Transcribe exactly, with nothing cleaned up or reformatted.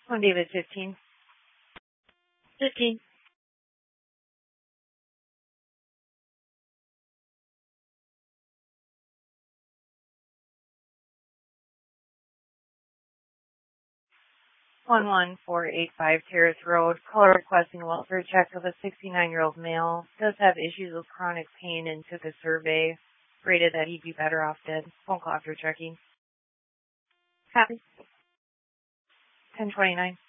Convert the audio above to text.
One David fifteen. fifteen. One one four eight five Terrace Road. Caller requesting a welfare check of a sixty-nine-year-old male. Does have issues with chronic pain and took a survey. Rated that he'd be better off dead. Phone call after checking. Copy. ten twenty-nine.